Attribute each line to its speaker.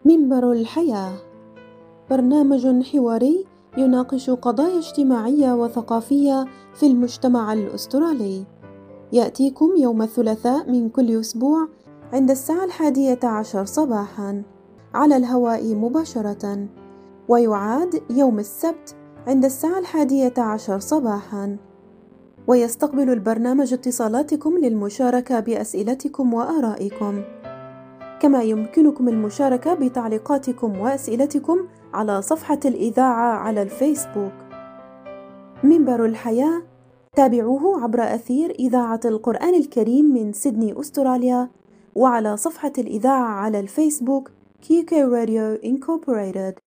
Speaker 1: منبر الحياة، برنامج حواري يناقش قضايا اجتماعية وثقافية في المجتمع الأسترالي. يأتيكم يوم الثلاثاء من كل أسبوع عند الساعة 11 صباحاً على الهواء مباشرة، ويعاد يوم السبت عند الساعة 11 صباحاً. ويستقبل البرنامج اتصالاتكم للمشاركة بأسئلتكم وآرائكم، كما يمكنكم المشاركة بتعليقاتكم وأسئلتكم على صفحة الإذاعة على الفيسبوك. منبر الحياة، تابعوه عبر أثير إذاعة القرآن الكريم من سيدني أستراليا، وعلى صفحة الإذاعة على الفيسبوك KK Radio Incorporated.